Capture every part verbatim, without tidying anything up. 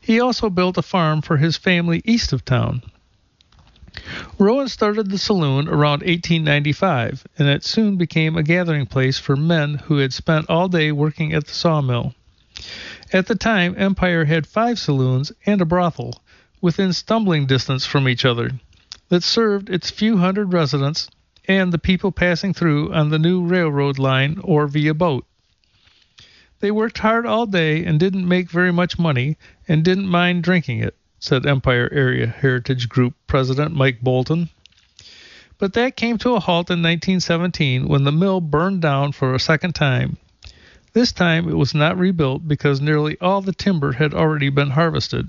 He also built a farm for his family east of town. Rowan started the saloon around eighteen ninety-five, and it soon became a gathering place for men who had spent all day working at the sawmill. At the time, Empire had five saloons and a brothel, within stumbling distance from each other, that served its few hundred residents and the people passing through on the new railroad line or via boat. They worked hard all day and didn't make very much money and didn't mind drinking it, said Empire Area Heritage Group President Mike Bolton. But that came to a halt in nineteen seventeen when the mill burned down for a second time. This time it was not rebuilt because nearly all the timber had already been harvested.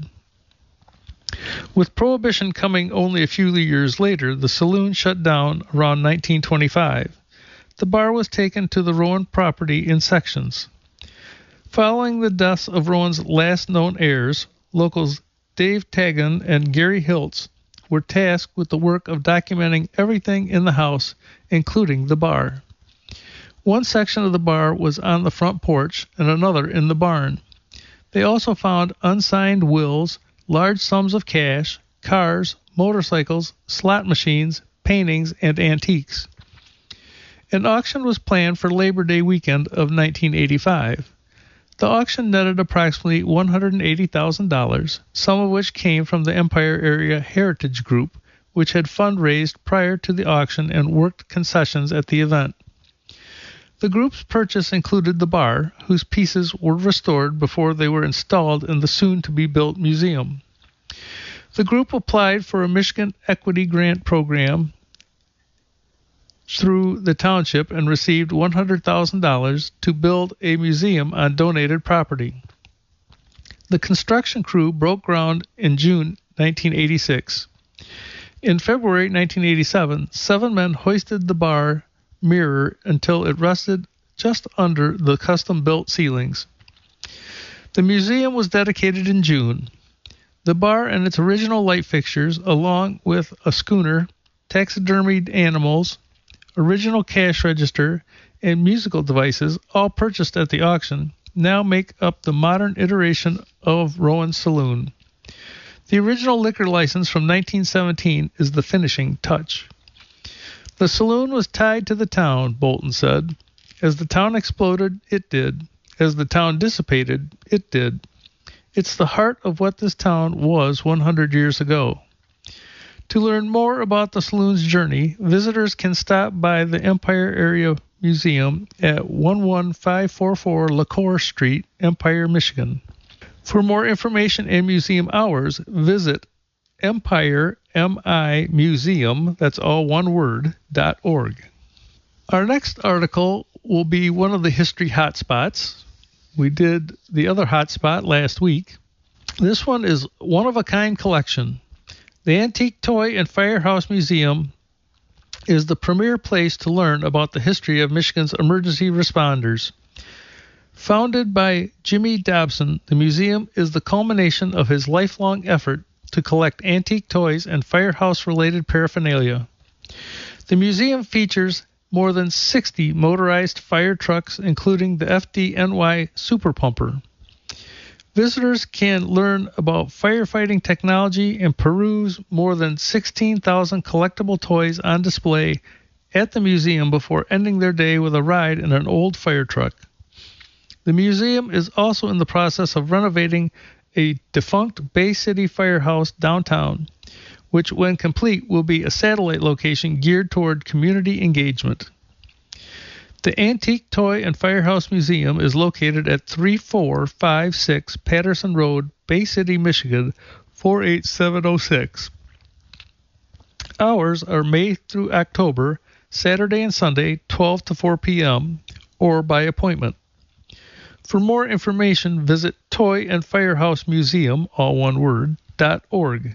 With Prohibition coming only a few years later, the saloon shut down around nineteen twenty-five. The bar was taken to the Rowan property in sections. Following the deaths of Rowan's last known heirs, locals Dave Taggin and Gary Hiltz were tasked with the work of documenting everything in the house, including the bar. One section of the bar was on the front porch and another in the barn. They also found unsigned wills, large sums of cash, cars, motorcycles, slot machines, paintings, and antiques. An auction was planned for Labor Day weekend of nineteen eighty-five. The auction netted approximately one hundred eighty thousand dollars, some of which came from the Empire Area Heritage Group, which had fundraised prior to the auction and worked concessions at the event. The group's purchase included the bar, whose pieces were restored before they were installed in the soon-to-be-built museum. The group applied for a Michigan Equity Grant Program through the township and received one hundred thousand dollars to build a museum on donated property. The construction crew broke ground in June nineteen eighty-six. In February nineteen eighty-seven, seven men hoisted the bar mirror until it rested just under the custom-built ceilings. The museum was dedicated in June. The bar and its original light fixtures, along with a schooner, taxidermied animals, original cash register, and musical devices, all purchased at the auction, now make up the modern iteration of Rowan's Saloon. The original liquor license from nineteen seventeen is the finishing touch. The saloon was tied to the town, Bolton said. As the town exploded, it did. As the town dissipated, it did. It's the heart of what this town was one hundred years ago. To learn more about the saloon's journey, visitors can stop by the Empire Area Museum at one one five four four LaCour Street, Empire, Michigan. For more information and museum hours, visit Empire, M I Museum, that's all one word, dot org. Our next article will be one of the history hotspots. We did the other hotspot last week. This one is one-of-a-kind collection. The Antique Toy and Firehouse Museum is the premier place to learn about the history of Michigan's emergency responders. Founded by Jimmy Dobson, the museum is the culmination of his lifelong effort to collect antique toys and firehouse-related paraphernalia. The museum features more than sixty motorized fire trucks, including the F D N Y Super Pumper. Visitors can learn about firefighting technology and peruse more than sixteen thousand collectible toys on display at the museum before ending their day with a ride in an old fire truck. The museum is also in the process of renovating a defunct Bay City firehouse downtown, which, when complete, will be a satellite location geared toward community engagement. The Antique Toy and Firehouse Museum is located at three four five six Patterson Road, Bay City, Michigan, four eight seven oh six. Hours are May through October, Saturday and Sunday, twelve to four p.m., or by appointment. For more information, visit Toy and Firehouse Museum, all one word, dot org.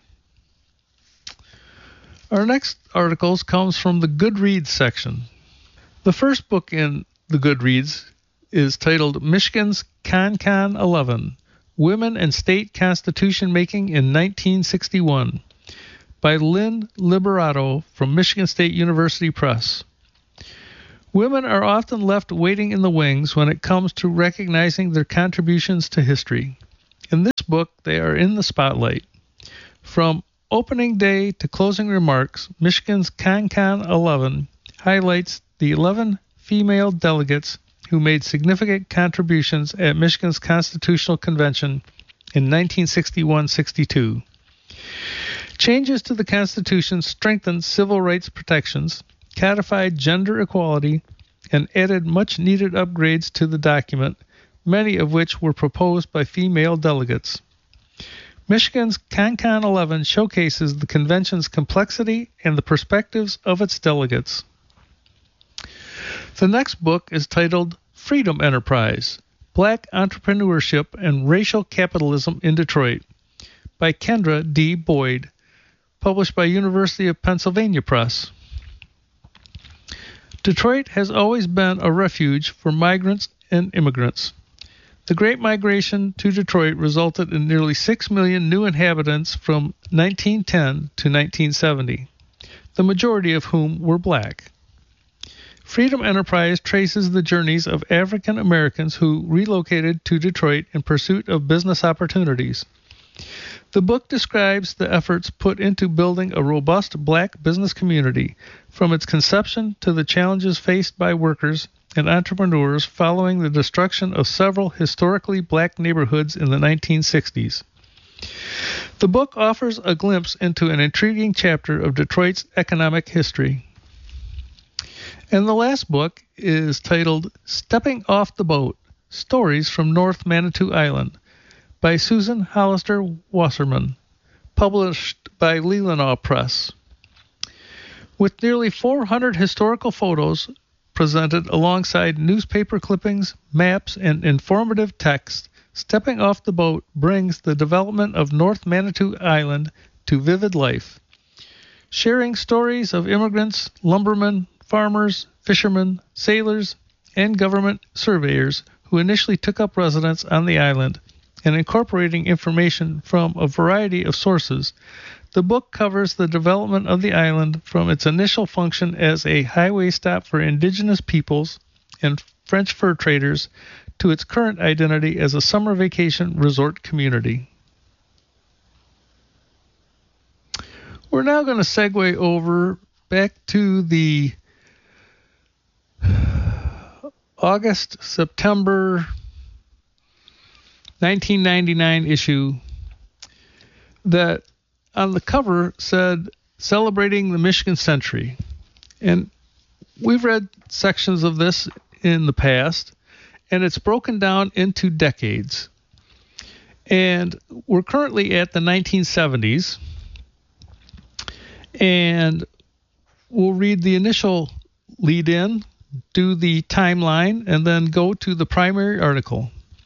Our next articles comes from the Goodreads section. The first book in the Goodreads is titled Michigan's Con-Con eleven, Women and State Constitution Making in nineteen sixty-one, by Lynn Liberato from Michigan State University Press. Women are often left waiting in the wings when it comes to recognizing their contributions to history. In this book, they are in the spotlight. From opening day to closing remarks, Michigan's ConCon eleven highlights the eleven female delegates who made significant contributions at Michigan's Constitutional Convention in nineteen sixty-one sixty-two. Changes to the Constitution strengthened civil rights protections, codified gender equality, and added much-needed upgrades to the document, many of which were proposed by female delegates. Michigan's ConCon eleven showcases the convention's complexity and the perspectives of its delegates. The next book is titled Freedom Enterprise, Black Entrepreneurship and Racial Capitalism in Detroit, by Kendra D. Boyd, published by University of Pennsylvania Press. Detroit has always been a refuge for migrants and immigrants. The Great Migration to Detroit resulted in nearly six million new inhabitants from nineteen ten to nineteen seventy, the majority of whom were black. Freedom Enterprise traces the journeys of African Americans who relocated to Detroit in pursuit of business opportunities. The book describes the efforts put into building a robust black business community, from its conception to the challenges faced by workers and entrepreneurs following the destruction of several historically black neighborhoods in the nineteen sixties. The book offers a glimpse into an intriguing chapter of Detroit's economic history. And the last book is titled Stepping Off the Boat, Stories from North Manitou Island, by Susan Hollister Wasserman, published by Leelanau Press. With nearly four hundred historical photos presented alongside newspaper clippings, maps, and informative text, Stepping Off the Boat brings the development of North Manitou Island to vivid life, sharing stories of immigrants, lumbermen, farmers, fishermen, sailors, and government surveyors who initially took up residence on the island, and incorporating information from a variety of sources. The book covers the development of the island from its initial function as a highway stop for indigenous peoples and French fur traders to its current identity as a summer vacation resort community. We're now going to segue over back to the August, September nineteen ninety-nine issue that on the cover said Celebrating the Michigan Century. And we've read sections of this in the past, and it's broken down into decades. And we're currently at the nineteen seventies, and we'll read the initial lead in, do the timeline, and then go to the primary article.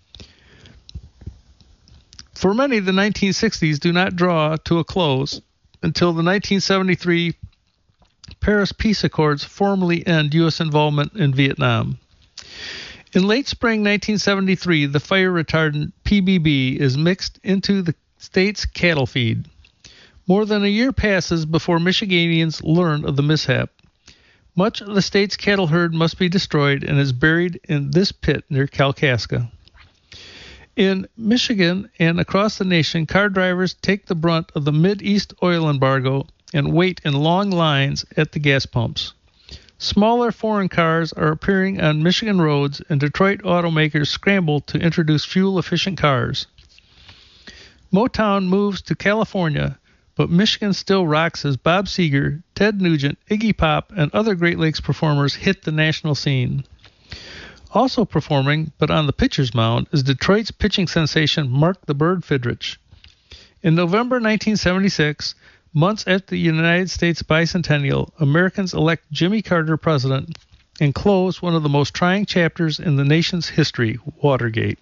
For many, the nineteen sixties do not draw to a close until the nineteen seventy-three Paris Peace Accords formally end U S involvement in Vietnam. In late spring nineteen seventy-three, the fire retardant P B B is mixed into the state's cattle feed. More than a year passes before Michiganians learn of the mishap. Much of the state's cattle herd must be destroyed and is buried in this pit near Kalkaska. In Michigan and across the nation, car drivers take the brunt of the Mid-East oil embargo and wait in long lines at the gas pumps. Smaller foreign cars are appearing on Michigan roads, and Detroit automakers scramble to introduce fuel-efficient cars. Motown moves to California, but Michigan still rocks as Bob Seger, Ted Nugent, Iggy Pop, and other Great Lakes performers hit the national scene. Also performing, but on the pitcher's mound, is Detroit's pitching sensation Mark the Bird Fidrych. In November nineteen seventy-six, months after the United States bicentennial, Americans elect Jimmy Carter president and close one of the most trying chapters in the nation's history, Watergate.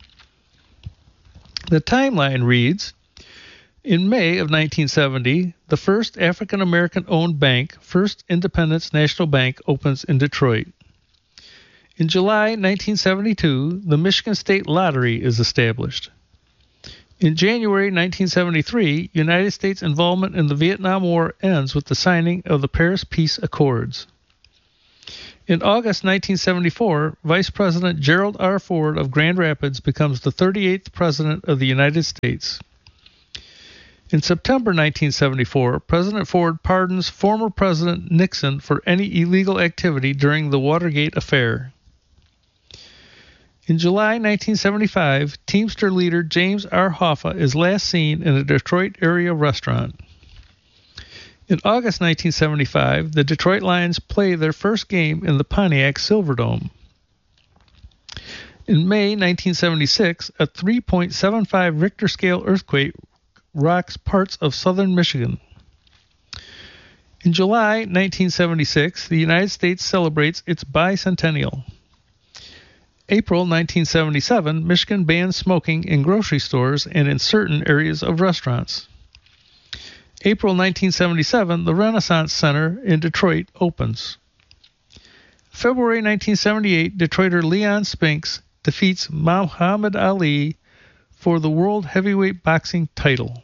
The timeline reads, in May of nineteen seventy, the first African-American-owned bank, First Independence National Bank, opens in Detroit. In July nineteen seventy-two, the Michigan State Lottery is established. In January nineteen seventy-three, United States involvement in the Vietnam War ends with the signing of the Paris Peace Accords. In August nineteen seventy-four, Vice President Gerald R. Ford of Grand Rapids becomes the thirty-eighth President of the United States. In September nineteen seventy-four, President Ford pardons former President Nixon for any illegal activity during the Watergate affair. In July nineteen seventy-five, Teamster leader James R. Hoffa is last seen in a Detroit area restaurant. In August nineteen seventy-five, the Detroit Lions play their first game in the Pontiac Silverdome. In May nineteen seventy-six, a three point seven five Richter scale earthquake rocks parts of southern Michigan. In July nineteen seventy-six, the United States celebrates its bicentennial. April nineteen seventy-seven, Michigan bans smoking in grocery stores and in certain areas of restaurants. April nineteen seventy-seven, the Renaissance Center in Detroit opens. February nineteen seventy-eight, Detroiter Leon Spinks defeats Muhammad Ali for the World Heavyweight Boxing title.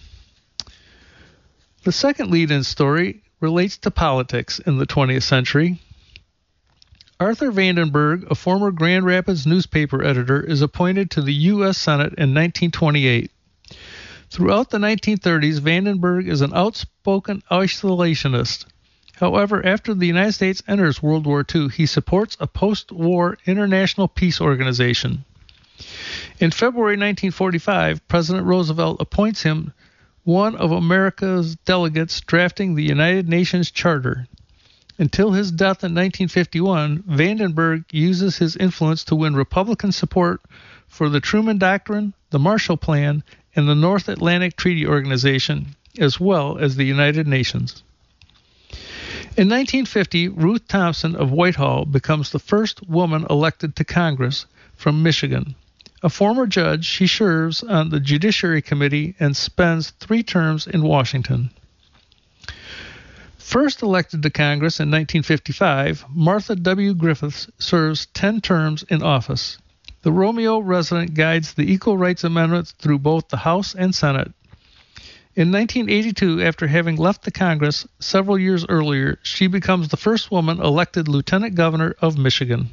The second lead-in story relates to politics in the twentieth century. Arthur Vandenberg, a former Grand Rapids newspaper editor, is appointed to the U S Senate in nineteen twenty-eight. Throughout the nineteen thirties, Vandenberg is an outspoken isolationist. However, after the United States enters World War Two, he supports a post-war international peace organization. In February nineteen forty-five, President Roosevelt appoints him one of America's delegates drafting the United Nations Charter. Until his death in nineteen fifty-one, Vandenberg uses his influence to win Republican support for the Truman Doctrine, the Marshall Plan, and the North Atlantic Treaty Organization, as well as the United Nations. In nineteen fifty, Ruth Thompson of Whitehall becomes the first woman elected to Congress from Michigan. A former judge, she serves on the Judiciary Committee and spends three terms in Washington. First elected to Congress in nineteen fifty-five, Martha W. Griffiths serves ten terms in office. The Romeo resident guides the Equal Rights Amendments through both the House and Senate. In nineteen eighty-two, after having left the Congress several years earlier, she becomes the first woman elected Lieutenant Governor of Michigan.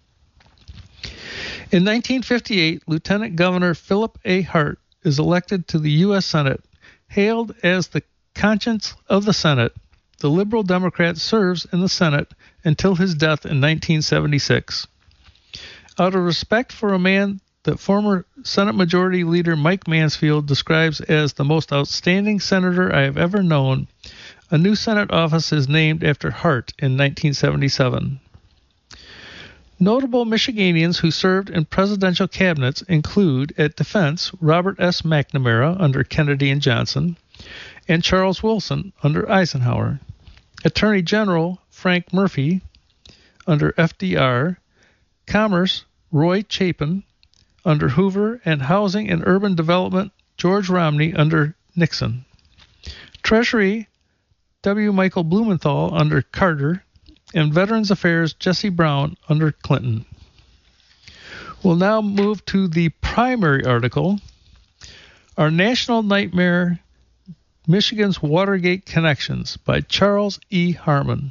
In nineteen fifty-eight, Lieutenant Governor Philip A. Hart is elected to the U S Senate. Hailed as the conscience of the Senate, the Liberal Democrat serves in the Senate until his death in nineteen seventy-six. Out of respect for a man that former Senate Majority Leader Mike Mansfield describes as the most outstanding senator I have ever known, a new Senate office is named after Hart in nineteen seventy-seven. Notable Michiganians who served in presidential cabinets include, at Defense, Robert S. McNamara under Kennedy and Johnson, and Charles Wilson under Eisenhower. Attorney General Frank Murphy under F D R, Commerce Roy Chapin under Hoover, and Housing and Urban Development George Romney under Nixon. Treasury W. Michael Blumenthal under Carter, and Veterans Affairs Jesse Brown under Clinton. We'll now move to the primary article, Our National Nightmare, Michigan's Watergate Connections by Charles E. Harmon.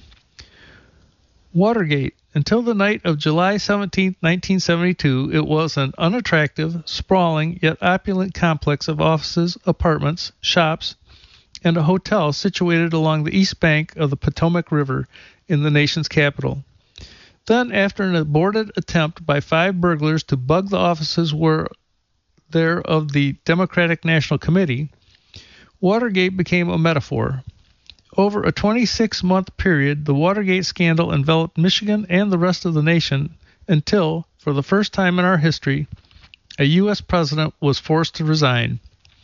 Watergate. Until the night of July seventeenth, nineteen seventy-two, it was an unattractive, sprawling, yet opulent complex of offices, apartments, shops, and a hotel situated along the east bank of the Potomac River in the nation's capital. Then, after an aborted attempt by five burglars to bug the offices were there of the Democratic National Committee, Watergate became a metaphor. Over a twenty-six month period, the Watergate scandal enveloped Michigan and the rest of the nation until, for the first time in our history, a U S president was forced to resign.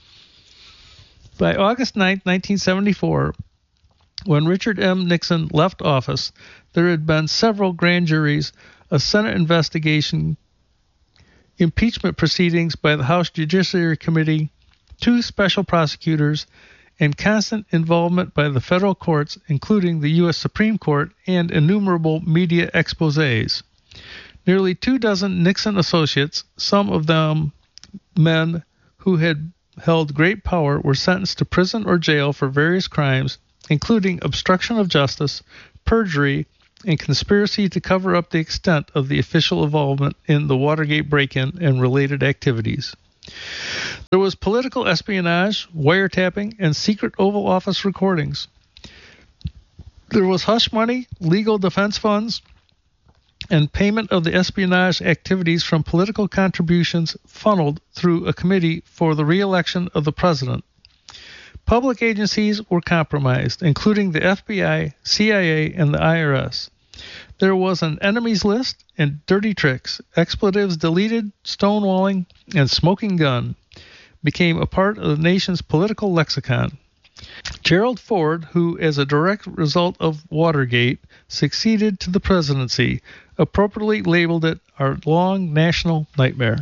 By August ninth, nineteen seventy-four, when Richard M. Nixon left office, there had been several grand juries, a Senate investigation, impeachment proceedings by the House Judiciary Committee, two special prosecutors, and constant involvement by the federal courts, including the U S Supreme Court, and innumerable media exposés. Nearly two dozen Nixon associates, some of them men who had held great power, were sentenced to prison or jail for various crimes, including obstruction of justice, perjury, and conspiracy to cover up the extent of the official involvement in the Watergate break-in and related activities. There was political espionage, wiretapping, and secret Oval Office recordings. There was hush money, legal defense funds, and payment of the espionage activities from political contributions funneled through a committee for the re-election of the president. Public agencies were compromised, including the F B I, C I A, and the I R S. There was an enemies list and dirty tricks, expletives deleted, stonewalling, and smoking gun became a part of the nation's political lexicon. Gerald Ford, who, as a direct result of Watergate, succeeded to the presidency, appropriately labeled it our long national nightmare.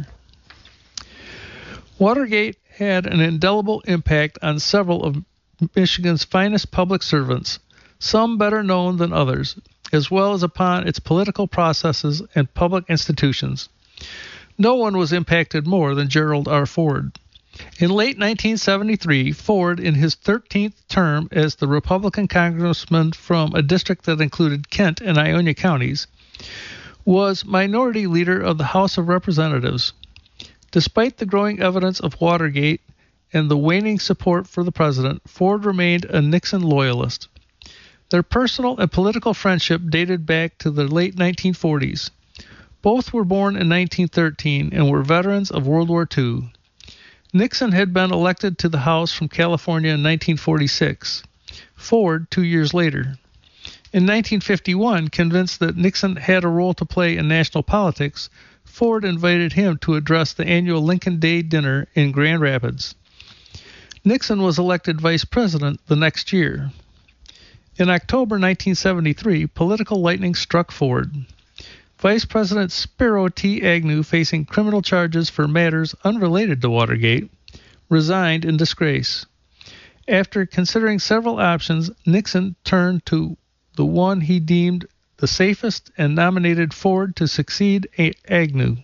Watergate had an indelible impact on several of Michigan's finest public servants, some better known than others, as well as upon its political processes and public institutions. No one was impacted more than Gerald R. Ford. In late nineteen seventy-three, Ford, in his thirteenth term as the Republican congressman from a district that included Kent and Ionia counties, was minority leader of the House of Representatives. Despite the growing evidence of Watergate and the waning support for the president, Ford remained a Nixon loyalist. Their personal and political friendship dated back to the late nineteen forties. Both were born in nineteen thirteen and were veterans of World War Two. Nixon had been elected to the House from California in nineteen forty-six, Ford two years later. In nineteen fifty-one, convinced that Nixon had a role to play in national politics, Ford invited him to address the annual Lincoln Day dinner in Grand Rapids. Nixon was elected vice president the next year. In October nineteen seventy-three, political lightning struck Ford. Vice President Spiro T. Agnew, facing criminal charges for matters unrelated to Watergate, resigned in disgrace. After considering several options, Nixon turned to the one he deemed the safest and nominated Ford to succeed Agnew.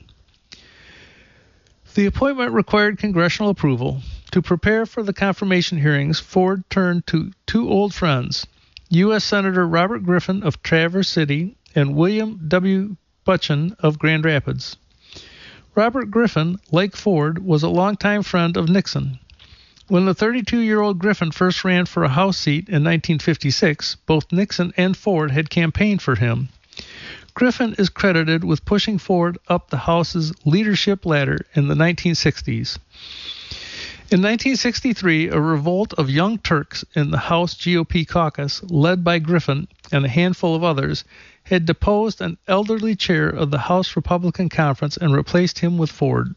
The appointment required congressional approval. To prepare for the confirmation hearings, Ford turned to two old friends, U S Senator Robert Griffin of Traverse City and William W. Butchin of Grand Rapids. Robert Griffin, like Ford, was a longtime friend of Nixon. When the thirty-two-year-old Griffin first ran for a House seat in nineteen fifty-six, both Nixon and Ford had campaigned for him. Griffin is credited with pushing Ford up the House's leadership ladder in the nineteen sixties. In nineteen sixty-three, a revolt of young Turks in the House G O P caucus, led by Griffin and a handful of others, had deposed an elderly chair of the House Republican Conference and replaced him with Ford.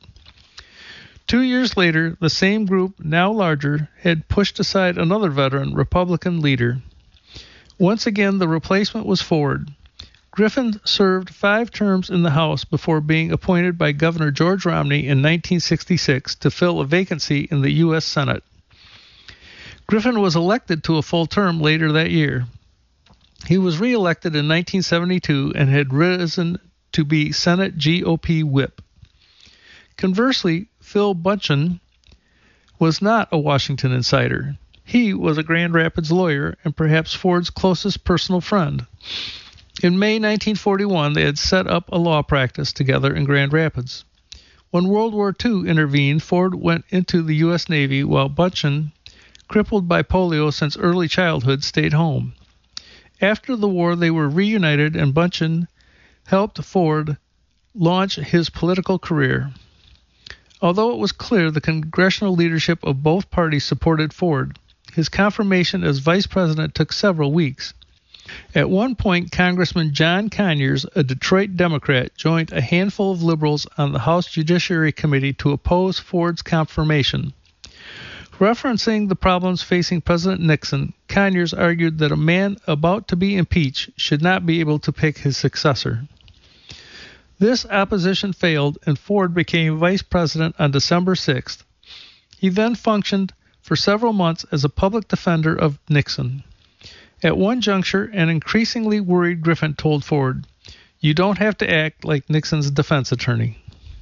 Two years later, the same group, now larger, had pushed aside another veteran Republican leader. Once again, the replacement was Ford. Griffin served five terms in the House before being appointed by Governor George Romney in nineteen sixty-six to fill a vacancy in the U S Senate. Griffin was elected to a full term later that year. He was re-elected in nineteen seventy-two and had risen to be Senate G O P whip. Conversely, Phil Butchin was not a Washington insider. He was a Grand Rapids lawyer and perhaps Ford's closest personal friend. In May nineteen forty-one, they had set up a law practice together in Grand Rapids. When World War Two intervened, Ford went into the U S Navy while Butchin, crippled by polio since early childhood, stayed home. After the war, they were reunited and Butchin helped Ford launch his political career. Although it was clear the congressional leadership of both parties supported Ford, his confirmation as vice president took several weeks. At one point, Congressman John Conyers, a Detroit Democrat, joined a handful of liberals on the House Judiciary Committee to oppose Ford's confirmation. Referencing the problems facing President Nixon, Conyers argued that a man about to be impeached should not be able to pick his successor. This opposition failed, and Ford became vice president on December sixth. He then functioned for several months as a public defender of Nixon. At one juncture, an increasingly worried Griffin told Ford, "You don't have to act like Nixon's defense attorney."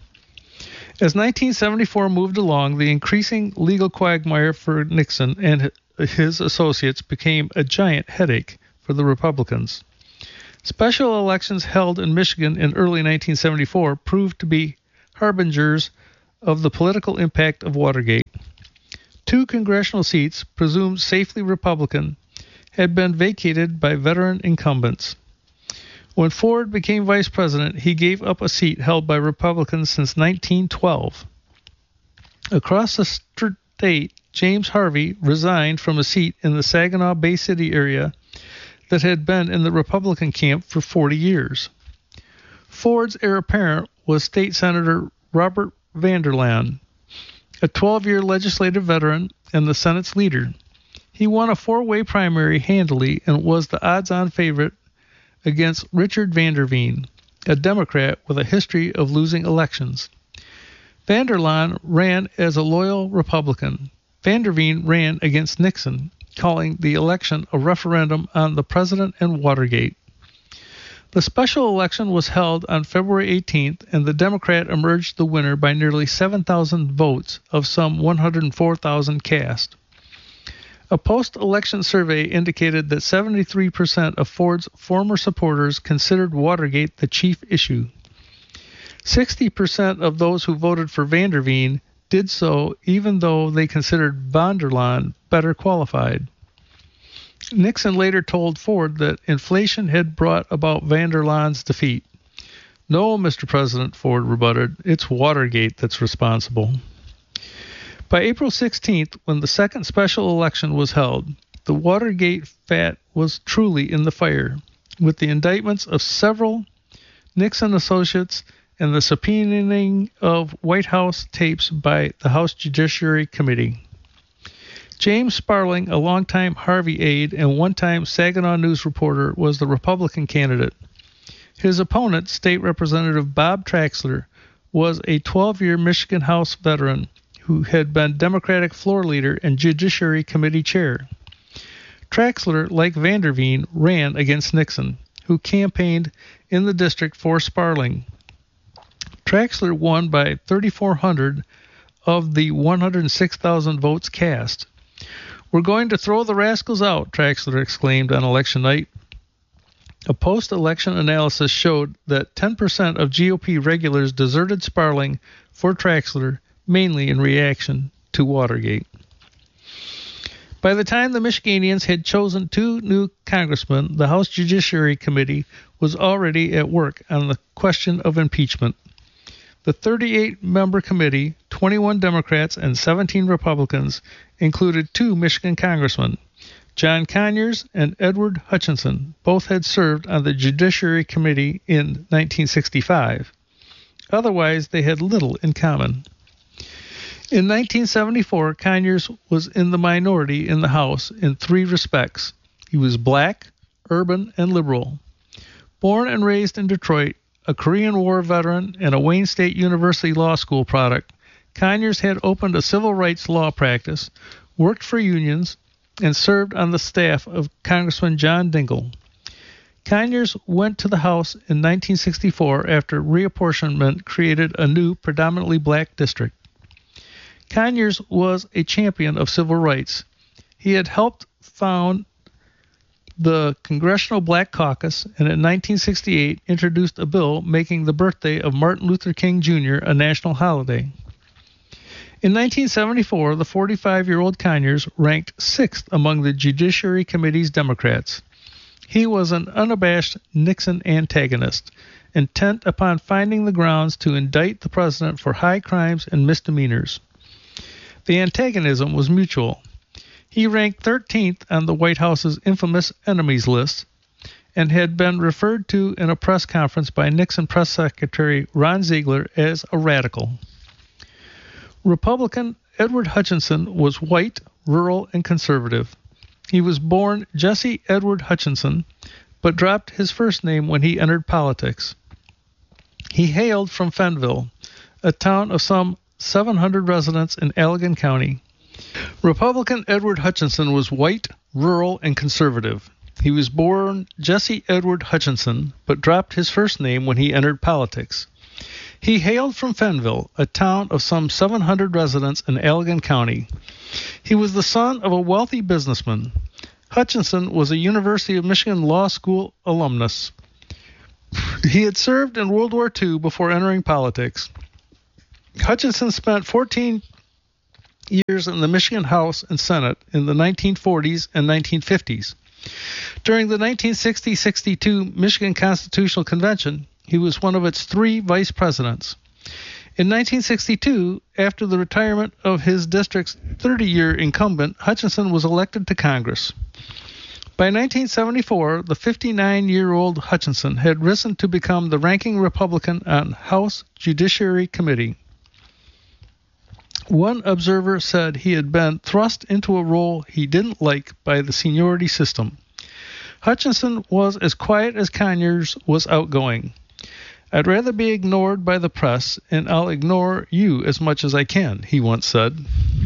As nineteen seventy-four moved along, the increasing legal quagmire for Nixon and his associates became a giant headache for the Republicans. Special elections held in Michigan in early nineteen seventy-four proved to be harbingers of the political impact of Watergate. Two congressional seats, presumed safely Republican, had been vacated by veteran incumbents. When Ford became vice president, he gave up a seat held by Republicans since nineteen twelve. Across the state, James Harvey resigned from a seat in the Saginaw Bay City area that had been in the Republican camp for forty years. Ford's heir apparent was State Senator Robert Vanderlaan, a twelve-year legislative veteran and the Senate's leader. He won a four-way primary handily and was the odds-on favorite against Richard Vanderveen, a Democrat with a history of losing elections. Vanderlaan ran as a loyal Republican. Vanderveen ran against Nixon, calling the election a referendum on the president and Watergate. The special election was held on February eighteenth, and the Democrat emerged the winner by nearly seven thousand votes of some one hundred four thousand cast. A post-election survey indicated that seventy-three percent of Ford's former supporters considered Watergate the chief issue. sixty percent of those who voted for Vanderveen did so even though they considered Vanderlaan better qualified. Nixon later told Ford that inflation had brought about Vanderlaan's defeat. "No, Mister President," Ford rebutted, "it's Watergate that's responsible." By April sixteenth, when the second special election was held, the Watergate fat was truly in the fire, with the indictments of several Nixon associates and the subpoenaing of White House tapes by the House Judiciary Committee. James Sparling, a longtime Harvey aide and one-time Saginaw News reporter, was the Republican candidate. His opponent, State Representative Bob Traxler, was a twelve-year Michigan House veteran who had been Democratic floor leader and Judiciary Committee chair. Traxler, like Vanderveen, ran against Nixon, who campaigned in the district for Sparling. Traxler won by thirty-four hundred of the one hundred six thousand votes cast. "We're going to throw the rascals out," Traxler exclaimed on election night. A post-election analysis showed that ten percent of G O P regulars deserted Sparling for Traxler, mainly in reaction to Watergate. By the time the Michiganians had chosen two new congressmen, the House Judiciary Committee was already at work on the question of impeachment. The thirty-eight member committee, twenty-one Democrats and seventeen Republicans, included two Michigan congressmen, John Conyers and Edward Hutchinson. Both had served on the Judiciary Committee in nineteen sixty-five. Otherwise, they had little in common. In nineteen seventy-four, Conyers was in the minority in the House in three respects. He was black, urban, and liberal. Born and raised in Detroit, a Korean War veteran and a Wayne State University Law School product, Conyers had opened a civil rights law practice, worked for unions, and served on the staff of Congressman John Dingell. Conyers went to the House in nineteen sixty-four after reapportionment created a new predominantly black district. Conyers was a champion of civil rights. He had helped found the Congressional Black Caucus, and in nineteen sixty-eight introduced a bill making the birthday of Martin Luther King Junior a national holiday. In nineteen seventy-four, the forty-five-year-old Conyers ranked sixth among the Judiciary Committee's Democrats. He was an unabashed Nixon antagonist, intent upon finding the grounds to indict the president for high crimes and misdemeanors. The antagonism was mutual. He ranked thirteenth on the White House's infamous enemies list and had been referred to in a press conference by Nixon press secretary Ron Ziegler as a radical. Republican Edward Hutchinson was white, rural, and conservative. He was born Jesse Edward Hutchinson, but dropped his first name when he entered politics. He hailed from Fenville, a town of some seven hundred residents in Allegan County. Republican Edward Hutchinson was white, rural, and conservative. He was born Jesse Edward Hutchinson, but dropped his first name when he entered politics. He hailed from Fenville, a town of some seven hundred residents in Allegan County. He was the son of a wealthy businessman. Hutchinson was a University of Michigan Law School alumnus. He had served in World War Two before entering politics. Hutchinson spent fourteen years in the Michigan House and Senate in the nineteen forties and nineteen fifties. During the nineteen sixty sixty-two Michigan Constitutional Convention, he was one of its three vice presidents. In nineteen sixty-two, after the retirement of his district's thirty-year incumbent, Hutchinson was elected to Congress. By nineteen seventy-four, the fifty-nine-year-old Hutchinson had risen to become the ranking Republican on House Judiciary Committee. One observer said he had been thrust into a role he didn't like by the seniority system. Hutchinson was as quiet as Conyers was outgoing. I'd rather be ignored by the press, and I'll ignore you as much as I can, he once said.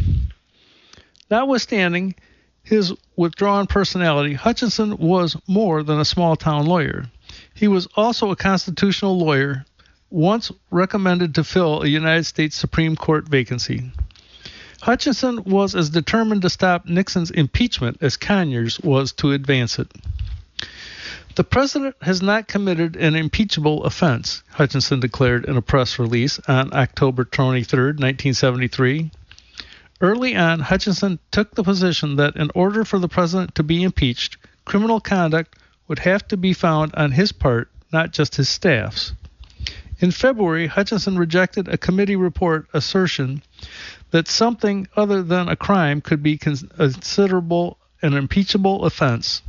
Notwithstanding his withdrawn personality, Hutchinson was more than a small-town lawyer. He was also a constitutional lawyer, once recommended to fill a United States Supreme Court vacancy. Hutchinson was as determined to stop Nixon's impeachment as Conyers was to advance it. The president has not committed an impeachable offense, Hutchinson declared in a press release on October twenty-third, nineteen seventy-three. Early on, Hutchinson took the position that in order for the president to be impeached, criminal conduct would have to be found on his part, not just his staff's. In February, Hutchinson rejected a committee report assertion that something other than a crime could be considerable an impeachable offense.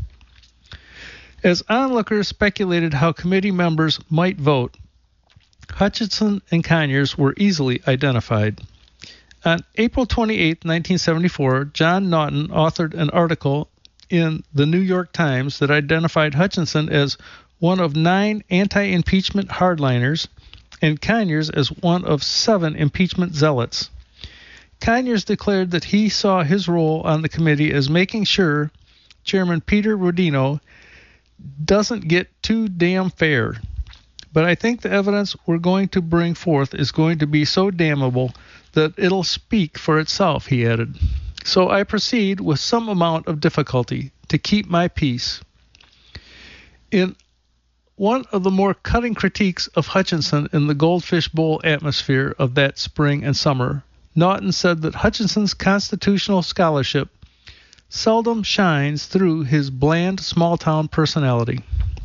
As onlookers speculated how committee members might vote, Hutchinson and Conyers were easily identified. On April twenty-eighth, nineteen seventy-four, John Naughton authored an article in the New York Times that identified Hutchinson as one of nine anti-impeachment hardliners and Conyers as one of seven impeachment zealots. Conyers declared that he saw his role on the committee as making sure Chairman Peter Rodino doesn't get too damn fair. But I think the evidence we're going to bring forth is going to be so damnable that it'll speak for itself, he added. So I proceed with some amount of difficulty to keep my peace. In one of the more cutting critiques of Hutchinson in the Goldfish Bowl atmosphere of that spring and summer, Naughton said that Hutchinson's constitutional scholarship seldom shines through his bland small-town personality.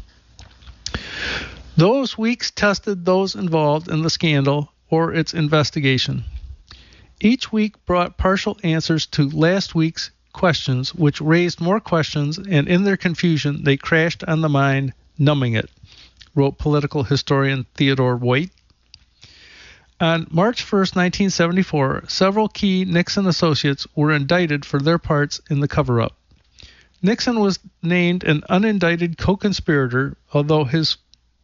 Those weeks tested those involved in the scandal or its investigation. Each week brought partial answers to last week's questions, which raised more questions, and in their confusion they crashed on the mind, numbing it, wrote political historian Theodore White. On March first, nineteen seventy-four, several key Nixon associates were indicted for their parts in the cover-up. Nixon was named an unindicted co-conspirator, although his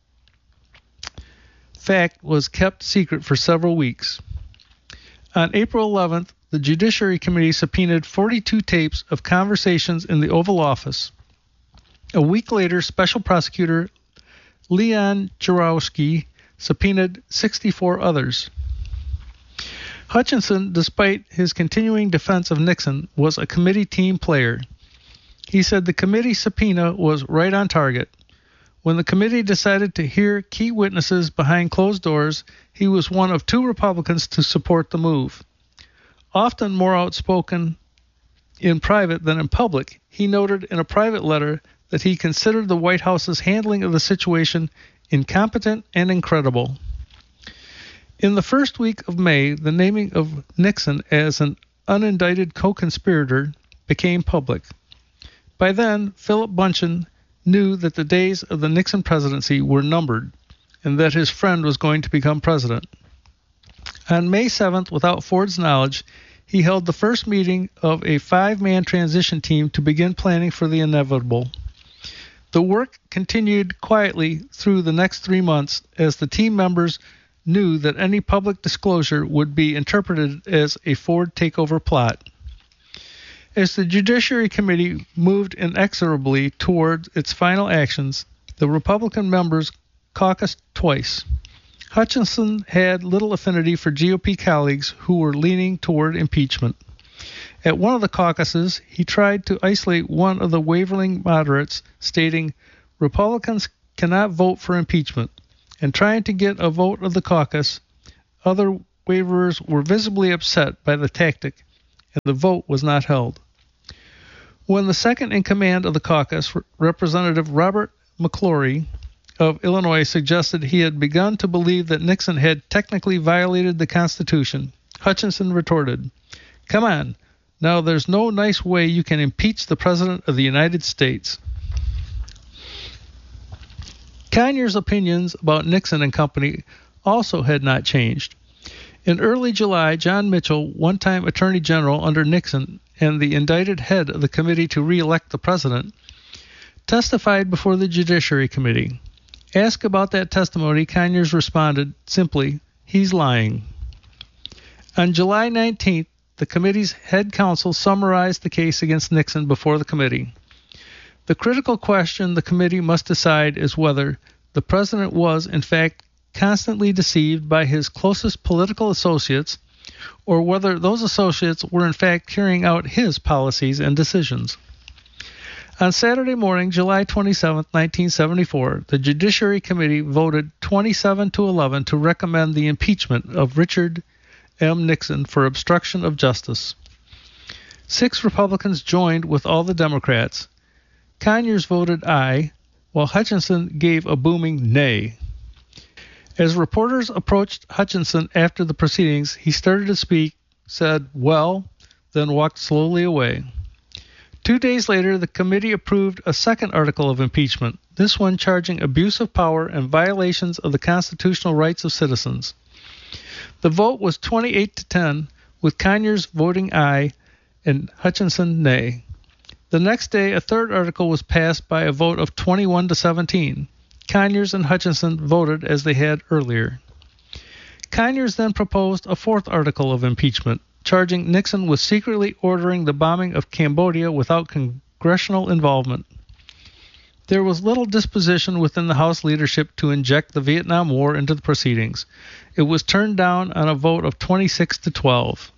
fact was kept secret for several weeks. On April eleventh, the Judiciary Committee subpoenaed forty-two tapes of conversations in the Oval Office. A week later, Special Prosecutor Leon Jaworski subpoenaed sixty-four others. Hutchinson, despite his continuing defense of Nixon, was a committee team player. He said the committee subpoena was right on target. When the committee decided to hear key witnesses behind closed doors, he was one of two Republicans to support the move. Often more outspoken in private than in public, he noted in a private letter that he considered the White House's handling of the situation incompetent and incredible. In the first week of May, the naming of Nixon as an unindicted co-conspirator became public. By then, Philip Bunchen knew that the days of the Nixon presidency were numbered and that his friend was going to become president. On May seventh, without Ford's knowledge, he held the first meeting of a five-man transition team to begin planning for the inevitable. The work continued quietly through the next three months as the team members knew that any public disclosure would be interpreted as a Ford takeover plot. As the Judiciary Committee moved inexorably toward its final actions, the Republican members caucused twice. Hutchinson had little affinity for G O P colleagues who were leaning toward impeachment. At one of the caucuses, he tried to isolate one of the wavering moderates, stating, "Republicans cannot vote for impeachment. and trying to get a vote of the caucus, other waverers were visibly upset by the tactic, and the vote was not held. When the second in command of the caucus, Representative Robert McClory of Illinois, suggested he had begun to believe that Nixon had technically violated the Constitution, Hutchinson retorted, "Come on, now there's no nice way you can impeach the President of the United States." Conyers' opinions about Nixon and company also had not changed. In early July, John Mitchell, one-time Attorney General under Nixon and the indicted head of the committee to re-elect the president, testified before the Judiciary Committee. Asked about that testimony, Conyers responded simply, "He's lying." On July nineteenth, the committee's head counsel summarized the case against Nixon before the committee. The critical question the committee must decide is whether the president was, in fact, constantly deceived by his closest political associates, or whether those associates were in fact carrying out his policies and decisions. On Saturday morning, July twenty-seventh, nineteen seventy-four, the Judiciary Committee voted twenty-seven to eleven to recommend the impeachment of Richard M. Nixon for obstruction of justice. Six Republicans joined with all the Democrats. Conyers voted aye, while Hutchinson gave a booming nay. As reporters approached Hutchinson after the proceedings, he started to speak, said, "Well," then walked slowly away. Two days later, the committee approved a second article of impeachment, this one charging abuse of power and violations of the constitutional rights of citizens. The vote was twenty-eight to ten, with Conyers voting aye and Hutchinson nay. The next day, a third article was passed by a vote of twenty-one to seventeen. Conyers and Hutchinson voted as they had earlier. Conyers then proposed a fourth article of impeachment, charging Nixon with secretly ordering the bombing of Cambodia without congressional involvement. There was little disposition within the House leadership to inject the Vietnam War into the proceedings. It was turned down on a vote of twenty-six to twelve.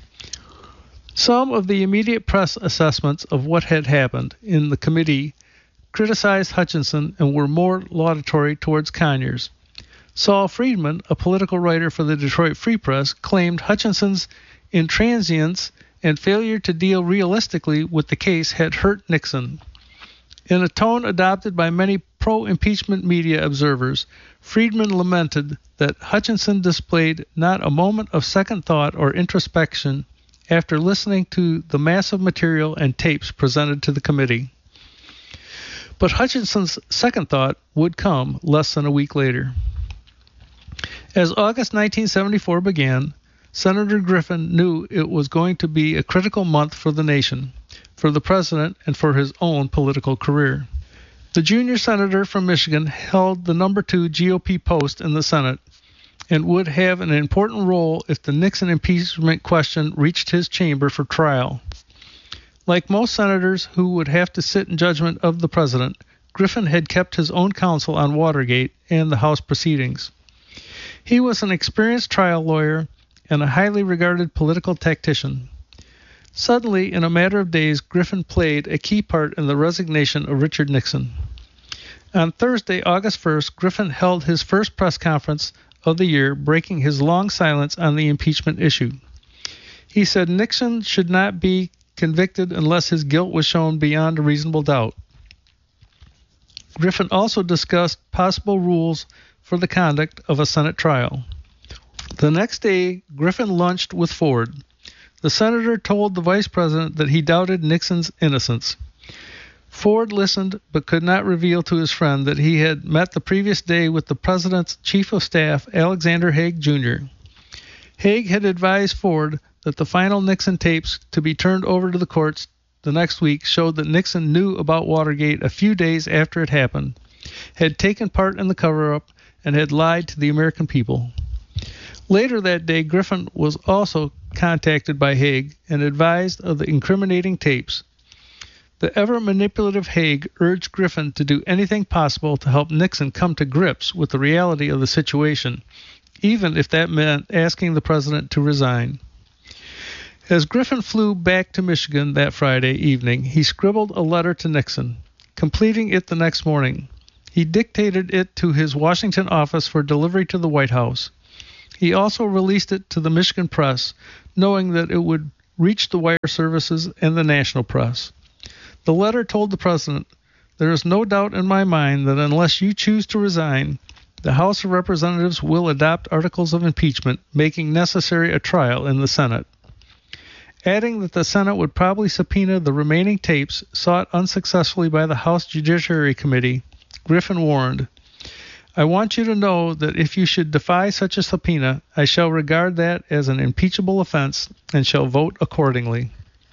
Some of the immediate press assessments of what had happened in the committee criticized Hutchinson and were more laudatory towards Conyers. Saul Friedman, a political writer for the Detroit Free Press, claimed Hutchinson's intransience and failure to deal realistically with the case had hurt Nixon. In a tone adopted by many pro-impeachment media observers, Friedman lamented that Hutchinson displayed not a moment of second thought or introspection after listening to the massive material and tapes presented to the committee. But Hutchinson's second thought would come less than a week later. As August nineteen seventy-four began, Senator Griffin knew it was going to be a critical month for the nation, for the president, and for his own political career. The junior senator from Michigan held the number two G O P post in the Senate and would have an important role if the Nixon impeachment question reached his chamber for trial. Like most senators who would have to sit in judgment of the president, Griffin had kept his own counsel on Watergate and the House proceedings. He was an experienced trial lawyer and a highly regarded political tactician. Suddenly, in a matter of days, Griffin played a key part in the resignation of Richard Nixon. On Thursday, August first, Griffin held his first press conference of the year, breaking his long silence on the impeachment issue. He said Nixon should not be convicted unless his guilt was shown beyond a reasonable doubt. Griffin also discussed possible rules for the conduct of a Senate trial. The next day, Griffin lunched with Ford. The senator told the vice president that he doubted Nixon's innocence. Ford listened but could not reveal to his friend that he had met the previous day with the president's chief of staff, Alexander Haig, Junior Haig had advised Ford that the final Nixon tapes to be turned over to the courts the next week showed that Nixon knew about Watergate a few days after it happened, had taken part in the cover-up, and had lied to the American people. Later that day, Griffin was also contacted by Haig and advised of the incriminating tapes. The ever-manipulative Haig urged Griffin to do anything possible to help Nixon come to grips with the reality of the situation, even if that meant asking the president to resign. As Griffin flew back to Michigan that Friday evening, he scribbled a letter to Nixon, completing it the next morning. He dictated it to his Washington office for delivery to the White House. He also released it to the Michigan press, knowing that it would reach the wire services and the national press. The letter told the president, "There is no doubt in my mind that unless you choose to resign, the House of Representatives will adopt articles of impeachment, making necessary a trial in the Senate." Adding that the Senate would probably subpoena the remaining tapes sought unsuccessfully by the House Judiciary Committee, Griffin warned, "I want you to know that if you should defy such a subpoena, I shall regard that as an impeachable offense and shall vote accordingly."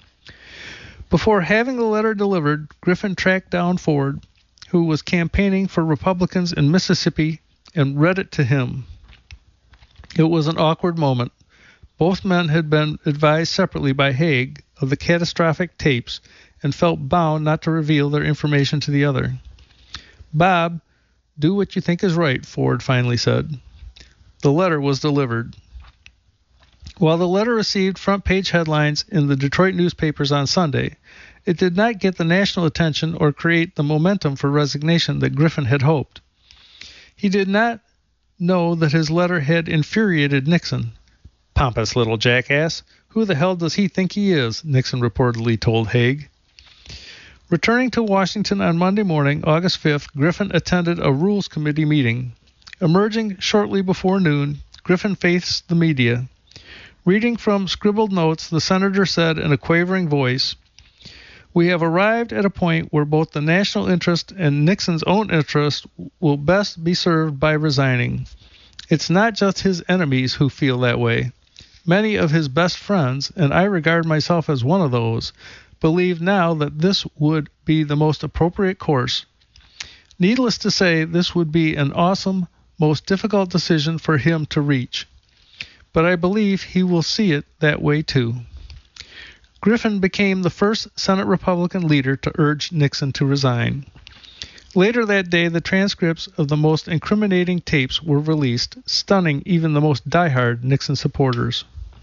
Before having the letter delivered, Griffin tracked down Ford, who was campaigning for Republicans in Mississippi, and read it to him. It was an awkward moment. Both men had been advised separately by Haig of the catastrophic tapes and felt bound not to reveal their information to the other. "Bob, do what you think is right," Ford finally said. The letter was delivered. While the letter received front-page headlines in the Detroit newspapers on Sunday, it did not get the national attention or create the momentum for resignation that Griffin had hoped. He did not know that his letter had infuriated Nixon. "Pompous little jackass. Who the hell does he think he is?" Nixon reportedly told Haig. Returning to Washington on Monday morning, August fifth, Griffin attended a Rules Committee meeting. Emerging shortly before noon, Griffin faced the media. Reading from scribbled notes, the senator said in a quavering voice, "We have arrived at a point where both the national interest and Nixon's own interest will best be served by resigning. It's not just his enemies who feel that way. Many of his best friends, and I regard myself as one of those, believe now that this would be the most appropriate course. Needless to say, this would be an awesome, most difficult decision for him to reach. But I believe he will see it that way too." Griffin became the first Senate Republican leader to urge Nixon to resign. Later that day, the transcripts of the most incriminating tapes were released, stunning even the most diehard Nixon supporters.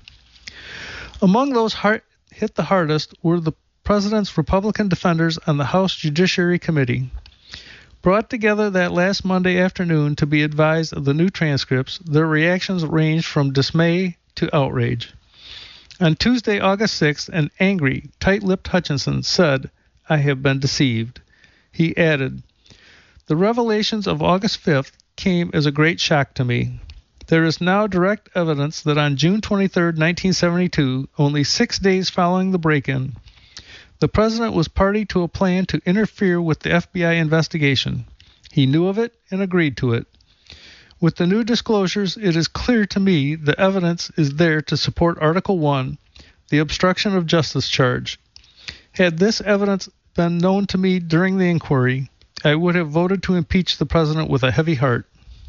Among those hard, hit the hardest were the president's Republican defenders on the House Judiciary Committee. Brought together that last Monday afternoon to be advised of the new transcripts, their reactions ranged from dismay to outrage. On Tuesday, August sixth, an angry, tight-lipped Hutchinson said, "I have been deceived." He added, "The revelations of August fifth came as a great shock to me. There is now direct evidence that on June twenty-third, nineteen seventy-two, only six days following the break-in, the president was party to a plan to interfere with the F B I investigation. He knew of it and agreed to it. With the new disclosures, it is clear to me the evidence is there to support Article one, the obstruction of justice charge. Had this evidence been known to me during the inquiry, I would have voted to impeach the president with a heavy heart."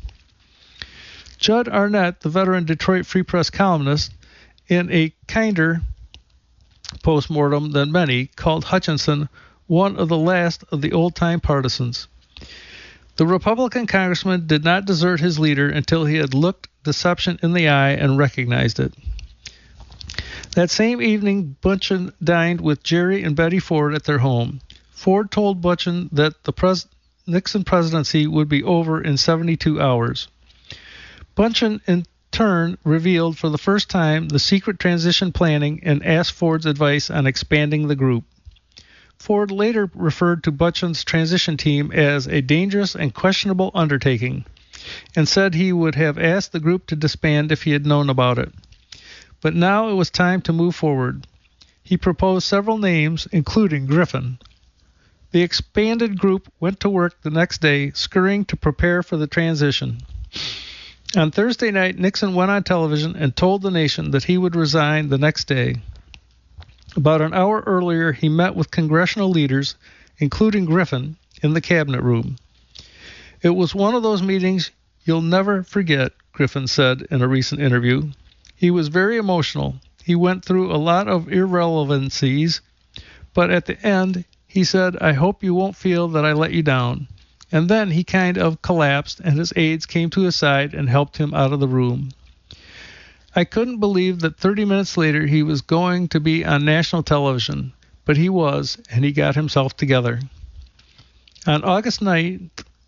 Judd Arnett, the veteran Detroit Free Press columnist, in a kinder postmortem than many, called Hutchinson one of the last of the old-time partisans. The Republican congressman did not desert his leader until he had looked deception in the eye and recognized it. That same evening, Bunchan dined with Jerry and Betty Ford at their home. Ford told Bunchan that the pres- Nixon presidency would be over in seventy-two hours. Bunchan, in turn, revealed for the first time the secret transition planning and asked Ford's advice on expanding the group. Ford later referred to Bunchan's transition team as a dangerous and questionable undertaking, and said he would have asked the group to disband if he had known about it. But now it was time to move forward. He proposed several names, including Griffin. The expanded group went to work the next day, scurrying to prepare for the transition. On Thursday night, Nixon went on television and told the nation that he would resign the next day. About an hour earlier, he met with congressional leaders, including Griffin, in the cabinet room. "It was one of those meetings you'll never forget," Griffin said in a recent interview. "He was very emotional. He went through a lot of irrelevancies, but at the end, he said, 'I hope you won't feel that I let you down.' And then he kind of collapsed, and his aides came to his side and helped him out of the room. I couldn't believe that thirty minutes later he was going to be on national television, but he was, and he got himself together." On August ninth,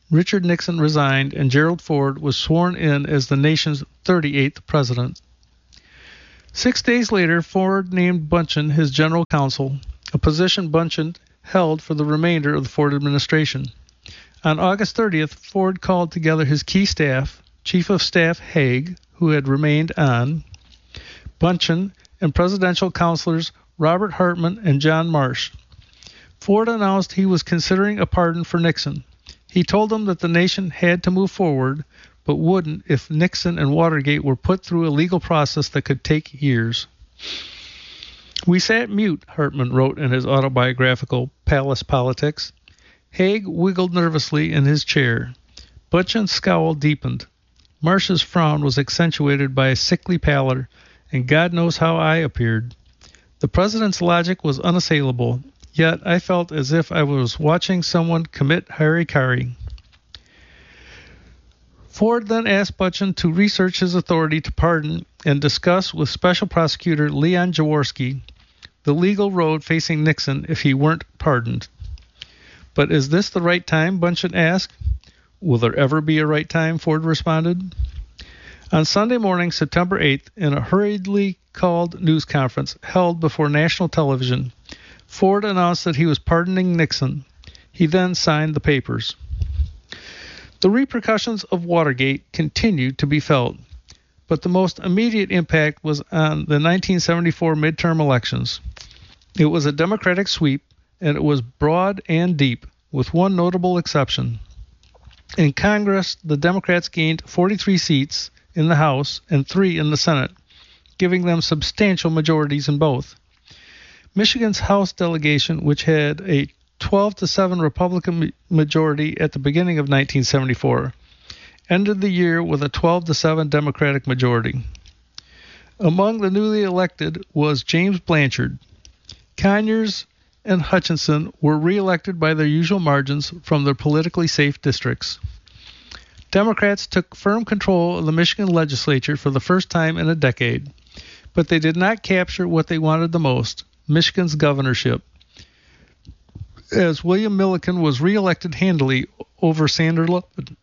Richard Nixon resigned and Gerald Ford was sworn in as the nation's thirty-eighth president. Six days later, Ford named Bunchen his general counsel, a position Bunchen held for the remainder of the Ford administration. On August thirtieth, Ford called together his key staff, Chief of Staff Haig, who had remained on, Bunchen, and presidential counselors Robert Hartman and John Marsh. Ford announced he was considering a pardon for Nixon. He told them that the nation had to move forward, but wouldn't if Nixon and Watergate were put through a legal process that could take years. We sat mute, Hartman wrote in his autobiographical Palace Politics. Haig wiggled nervously in his chair. Bunchen's scowl deepened. Marsh's frown was accentuated by a sickly pallor, and God knows how I appeared. The president's logic was unassailable, yet I felt as if I was watching someone commit harikari. Ford then asked Bunchen to research his authority to pardon and discuss with Special Prosecutor Leon Jaworski the legal road facing Nixon if he weren't pardoned. But is this the right time? Bunchen asked. Will there ever be a right time? Ford responded. On Sunday morning, September eighth, in a hurriedly called news conference held before national television, Ford announced that he was pardoning Nixon. He then signed the papers. The repercussions of Watergate continued to be felt, but the most immediate impact was on the nineteen seventy-four midterm elections. It was a Democratic sweep, and it was broad and deep, with one notable exception. In Congress, the Democrats gained forty-three seats in the House and three in the Senate, giving them substantial majorities in both. Michigan's House delegation, which had a twelve to seven Republican majority at the beginning of nineteen seventy-four, ended the year with a twelve to seven Democratic majority. Among the newly elected was James Blanchard. Conyers and Hutchinson were re-elected by their usual margins from their politically safe districts. Democrats took firm control of the Michigan legislature for the first time in a decade, but they did not capture what they wanted the most, Michigan's governorship, as William Milliken was re-elected handily over Sandra Lupin.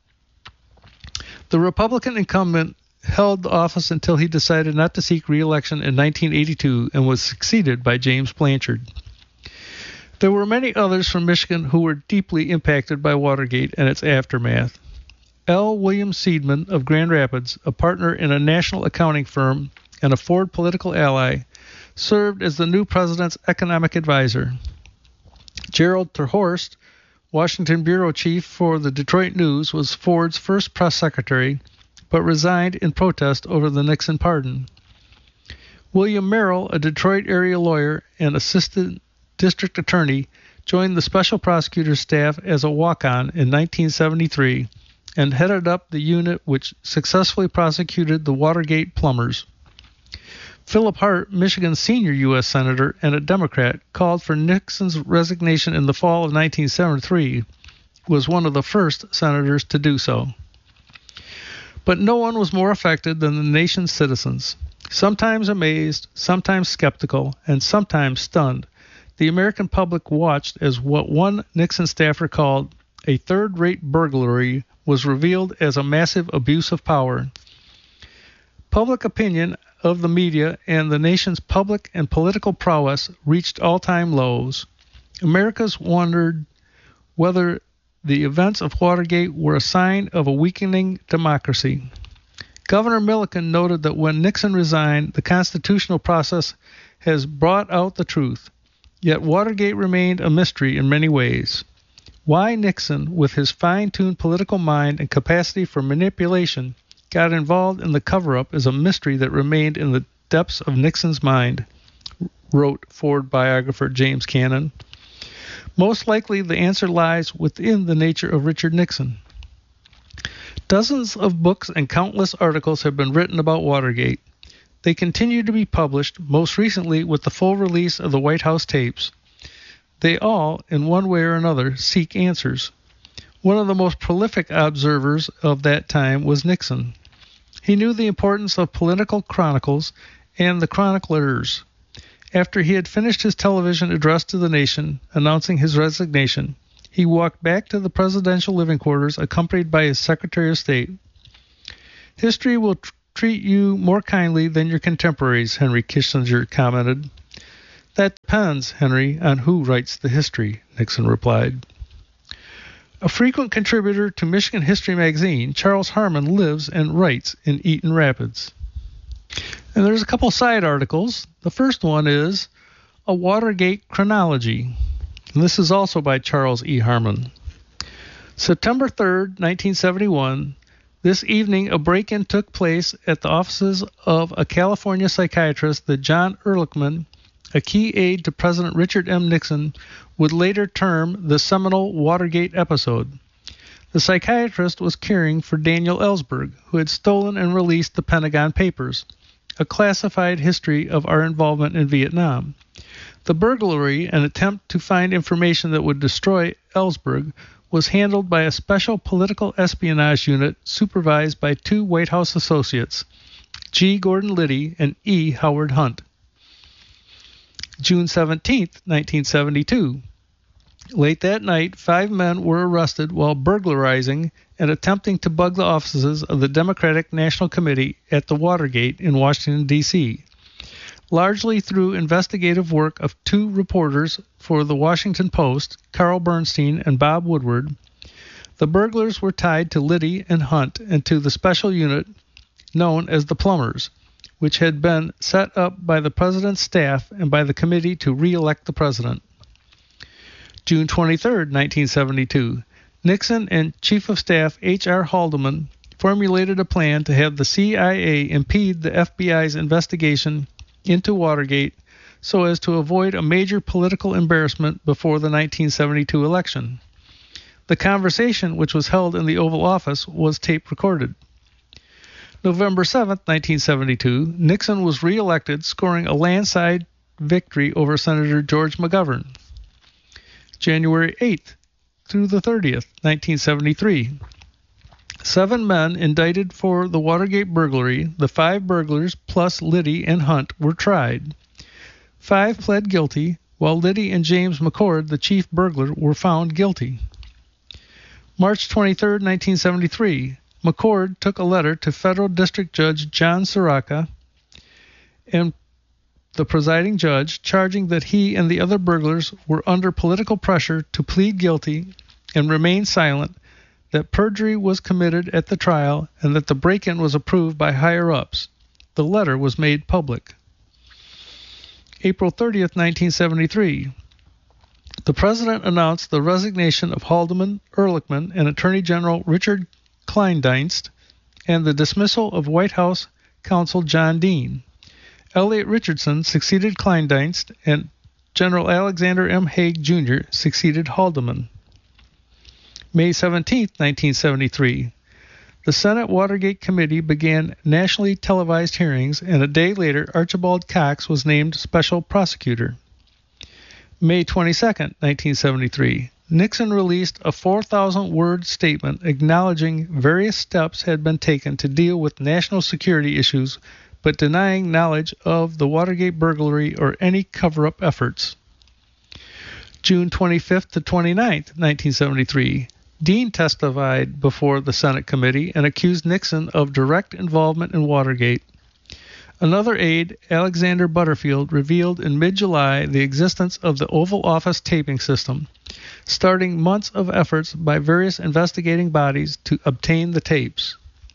The Republican incumbent held the office until he decided not to seek re-election in nineteen eighty-two and was succeeded by James Blanchard. There were many others from Michigan who were deeply impacted by Watergate and its aftermath. L. William Seidman of Grand Rapids, a partner in a national accounting firm and a Ford political ally, served as the new president's economic advisor. Gerald Terhorst, Washington bureau chief for the Detroit News, was Ford's first press secretary, but resigned in protest over the Nixon pardon. William Merrill, a Detroit area lawyer and assistant district attorney, joined the special prosecutor's staff as a walk-on in nineteen seventy-three and headed up the unit which successfully prosecuted the Watergate plumbers. Philip Hart, Michigan's senior U S senator and a Democrat, called for Nixon's resignation in the fall of nineteen seventy-three, was one of the first senators to do so. But no one was more affected than the nation's citizens. Sometimes amazed, sometimes skeptical, and sometimes stunned, the American public watched as what one Nixon staffer called a third-rate burglary was revealed as a massive abuse of power. Public opinion of the media and the nation's public and political prowess reached all-time lows. Americans wondered whether the events of Watergate were a sign of a weakening democracy. Governor Milliken noted that when Nixon resigned, the constitutional process has brought out the truth. Yet Watergate remained a mystery in many ways. Why Nixon, with his fine-tuned political mind and capacity for manipulation, got involved in the cover-up is a mystery that remained in the depths of Nixon's mind, wrote Ford biographer James Cannon. Most likely the answer lies within the nature of Richard Nixon. Dozens of books and countless articles have been written about Watergate. They continue to be published, most recently with the full release of the White House tapes. They all, in one way or another, seek answers. One of the most prolific observers of that time was Nixon. He knew the importance of political chronicles and the chroniclers. After he had finished his television address to the nation, announcing his resignation, He walked back to the presidential living quarters accompanied by his Secretary of State. History will tr- treat you more kindly than your contemporaries, Henry Kissinger commented. That depends, Henry, on who writes the history, Nixon replied. A frequent contributor to Michigan History magazine, Charles Harmon lives and writes in Eaton Rapids. And there's a couple side articles. The first one is A Watergate Chronology. And this is also by Charles E. Harmon. September third, nineteen seventy-one, this evening a break-in took place at the offices of a California psychiatrist that John Ehrlichman, a key aide to President Richard M. Nixon, would later term the seminal Watergate episode. The psychiatrist was caring for Daniel Ellsberg, who had stolen and released the Pentagon Papers, a classified history of our involvement in Vietnam. The burglary, an attempt to find information that would destroy Ellsberg, was handled by a special political espionage unit supervised by two White House associates, G. Gordon Liddy and E. Howard Hunt. June seventeenth, nineteen seventy-two. Late that night, five men were arrested while burglarizing and attempting to bug the offices of the Democratic National Committee at the Watergate in Washington, D C Largely through investigative work of two reporters for the Washington Post, Carl Bernstein and Bob Woodward, the burglars were tied to Liddy and Hunt and to the special unit known as the Plumbers, which had been set up by the president's staff and by the committee to re-elect the president. June twenty-third, nineteen seventy-two, Nixon and Chief of Staff H R Haldeman formulated a plan to have the C I A impede the F B I's investigation into Watergate so as to avoid a major political embarrassment before the nineteen seventy-two election. The conversation, which was held in the Oval Office, was tape recorded. November seventh, nineteen seventy-two, Nixon was re-elected, scoring a landslide victory over Senator George McGovern. January eighth through the thirtieth, nineteen seventy-three. Seven men indicted for the Watergate burglary, the five burglars plus Liddy and Hunt, were tried. Five pled guilty, while Liddy and James McCord, the chief burglar, were found guilty. March twenty-third, nineteen seventy-three. McCord took a letter to Federal District Judge John Soroka and the presiding judge, charging that he and the other burglars were under political pressure to plead guilty and remain silent, that perjury was committed at the trial, and that the break-in was approved by higher-ups. The letter was made public. April thirtieth, nineteen seventy-three. The President announced the resignation of Haldeman, Ehrlichman, and Attorney General Richard Kleindienst, and the dismissal of White House counsel John Dean. Elliot Richardson succeeded Kleindienst, and General Alexander M. Haig, Junior succeeded Haldeman. May seventeenth, nineteen seventy-three. The Senate Watergate Committee began nationally televised hearings, and a day later Archibald Cox was named special prosecutor. May twenty-second, nineteen seventy-three. Nixon released a four thousand word statement acknowledging various steps had been taken to deal with national security issues, but denying knowledge of the Watergate burglary or any cover-up efforts. June twenty-fifth to twenty-ninth, nineteen seventy-three. Dean testified before the Senate committee and accused Nixon of direct involvement in Watergate. Another aide, Alexander Butterfield, revealed in mid-July the existence of the Oval Office taping system, starting months of efforts by various investigating bodies to obtain the tapes.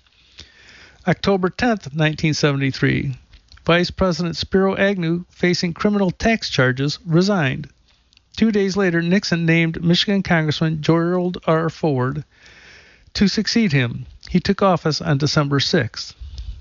October tenth, nineteen seventy-three. Vice President Spiro Agnew, facing criminal tax charges, resigned. Two days later, Nixon named Michigan Congressman Gerald R. Ford to succeed him. He took office on December sixth.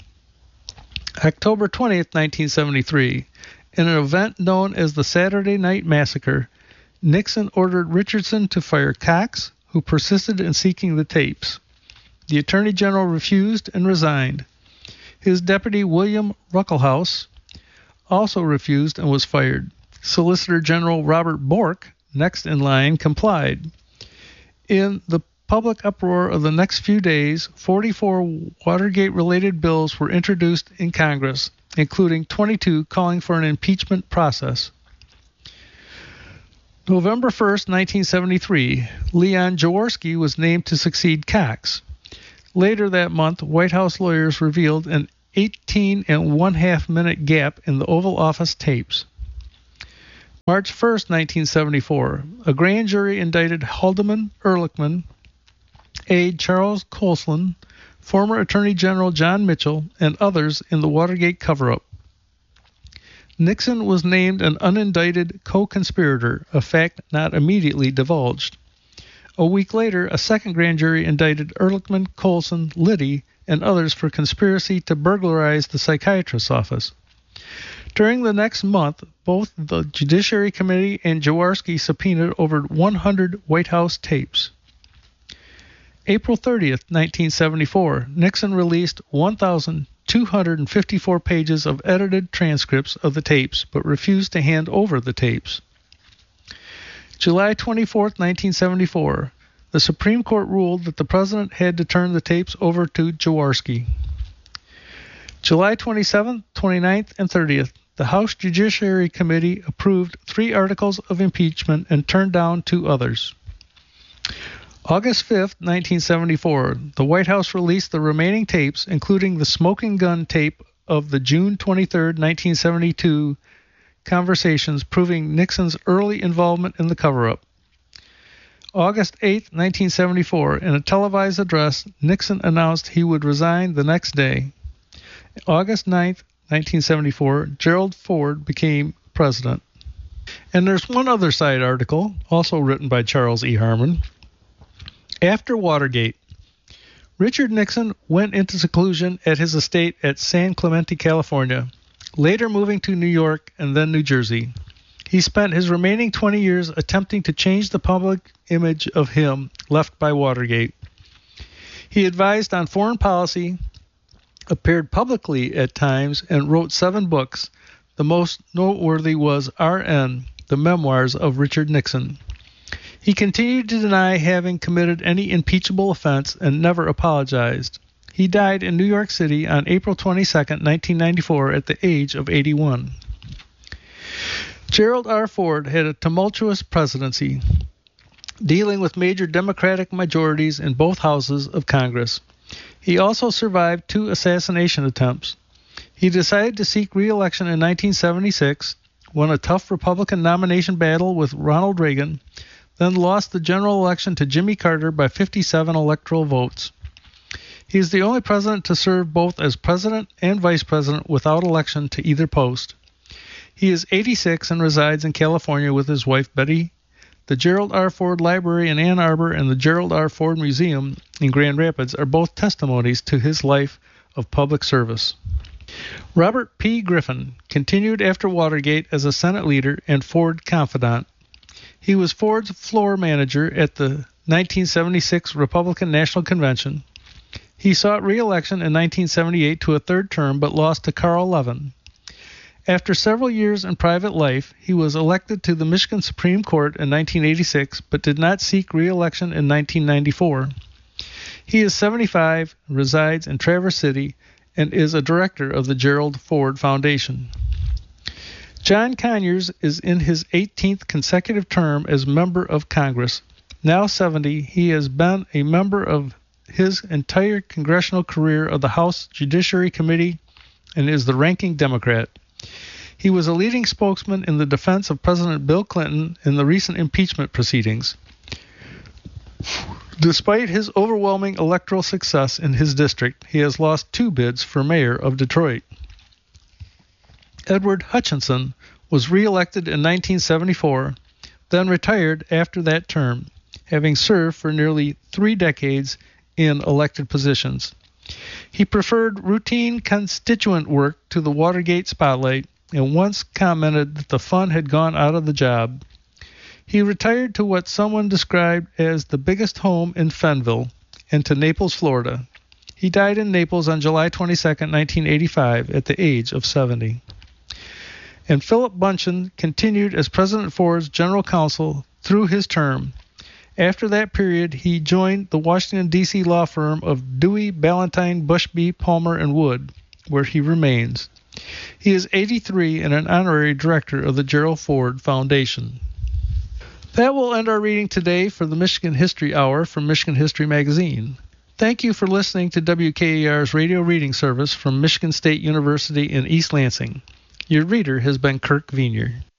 October twentieth, nineteen seventy-three. In an event known as the Saturday Night Massacre, Nixon ordered Richardson to fire Cox, who persisted in seeking the tapes. The Attorney General refused and resigned. His deputy, William Ruckelshaus, also refused and was fired. Solicitor General Robert Bork, next in line, complied. In the public uproar of the next few days, forty-four Watergate-related bills were introduced in Congress, including twenty-two calling for an impeachment process. November first, nineteen seventy-three, Leon Jaworski was named to succeed Cox. Later that month, White House lawyers revealed an eighteen and one half minute gap in the Oval Office tapes. March first, nineteen seventy-four, a grand jury indicted Haldeman Ehrlichman, aide Charles Colson, former Attorney General John Mitchell, and others in the Watergate cover-up. Nixon was named an unindicted co-conspirator, a fact not immediately divulged. A week later, a second grand jury indicted Ehrlichman, Colson, Liddy, and others for conspiracy to burglarize the psychiatrist's office. During the next month, both the Judiciary Committee and Jaworski subpoenaed over one hundred White House tapes. April thirtieth, nineteen seventy-four, Nixon released one thousand two hundred fifty-four pages of edited transcripts of the tapes, but refused to hand over the tapes. July twenty-fourth, nineteen seventy-four, the Supreme Court ruled that the President had to turn the tapes over to Jaworski. July twenty-seventh, twenty-ninth, and thirtieth, the House Judiciary Committee approved three articles of impeachment and turned down two others. August fifth, nineteen seventy-four, the White House released the remaining tapes, including the smoking gun tape of the June twenty-third, nineteen seventy-two conversations proving Nixon's early involvement in the cover-up. August eighth, nineteen seventy-four, in a televised address, Nixon announced he would resign the next day. August ninth, nineteen seventy-four, Gerald Ford became president. And there's one other side article, also written by Charles E. Harmon. After Watergate, Richard Nixon went into seclusion at his estate at San Clemente, California, later moving to New York and then New Jersey. He spent his remaining twenty years attempting to change the public image of him left by Watergate. He advised on foreign policy, appeared publicly at times, and wrote seven books. The most noteworthy was R N, The Memoirs of Richard Nixon. He continued to deny having committed any impeachable offense and never apologized. He died in New York City on April twenty-second, nineteen ninety-four, at the age of eighty-one. Gerald R. Ford had a tumultuous presidency, dealing with major Democratic majorities in both houses of Congress. He also survived two assassination attempts. He decided to seek re-election in nineteen seventy-six, won a tough Republican nomination battle with Ronald Reagan, then lost the general election to Jimmy Carter by fifty-seven electoral votes. He is the only president to serve both as president and vice president without election to either post. He is eighty-six and resides in California with his wife Betty. The Gerald R. Ford Library in Ann Arbor and the Gerald R. Ford Museum in Grand Rapids are both testimonies to his life of public service. Robert P. Griffin continued after Watergate as a Senate leader and Ford confidant. He was Ford's floor manager at the nineteen seventy-six Republican National Convention. He sought re-election in nineteen seventy-eight to a third term but lost to Carl Levin. After several years in private life, he was elected to the Michigan Supreme Court in nineteen eighty-six but did not seek re-election in nineteen ninety-four. He is seventy-five, resides in Traverse City, and is a director of the Gerald Ford Foundation. John Conyers is in his eighteenth consecutive term as member of Congress. Now seventy, he has been a member of his entire congressional career of the House Judiciary Committee and is the ranking Democrat. He was a leading spokesman in the defense of President Bill Clinton in the recent impeachment proceedings. Despite his overwhelming electoral success in his district, he has lost two bids for mayor of Detroit. Edward Hutchinson was re-elected in nineteen seventy-four, then retired after that term, having served for nearly three decades in elected positions. He preferred routine constituent work to the Watergate spotlight and once commented that the fun had gone out of the job. He retired to what someone described as the biggest home in Fenville and to Naples, Florida. He died in Naples on July twenty-second, nineteen eighty-five, at the age of seventy. And Philip Bunchen continued as President Ford's general counsel through his term. After that period, he joined the Washington, D C law firm of Dewey, Ballantyne, Bushby, Palmer, and Wood, where he remains. He is eighty-three and an honorary director of the Gerald Ford Foundation. That will end our reading today for the Michigan History Hour from Michigan History Magazine. Thank you for listening to W K A R's radio reading service from Michigan State University in East Lansing. Your reader has been Kirk Venier.